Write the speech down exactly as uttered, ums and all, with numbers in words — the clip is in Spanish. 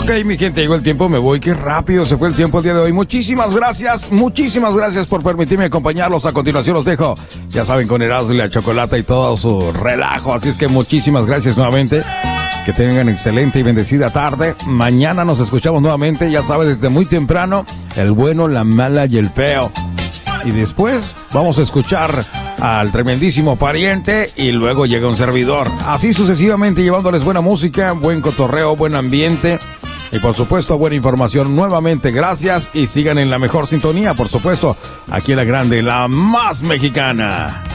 Ok, mi gente, llegó el tiempo, me voy, qué rápido se fue el tiempo el día de hoy. Muchísimas gracias, muchísimas gracias por permitirme acompañarlos. A continuación los dejo, ya saben, con Erasmo y la Chocolata y todo su relajo. Así es que muchísimas gracias nuevamente. Que tengan excelente y bendecida tarde. Mañana nos escuchamos nuevamente, ya sabes, desde muy temprano, el bueno, la mala y el feo. Y después vamos a escuchar al tremendísimo Pariente y luego llega un servidor. Así sucesivamente, llevándoles buena música, buen cotorreo, buen ambiente y por supuesto buena información. Nuevamente gracias y sigan en la mejor sintonía, por supuesto, aquí en la grande, la más mexicana.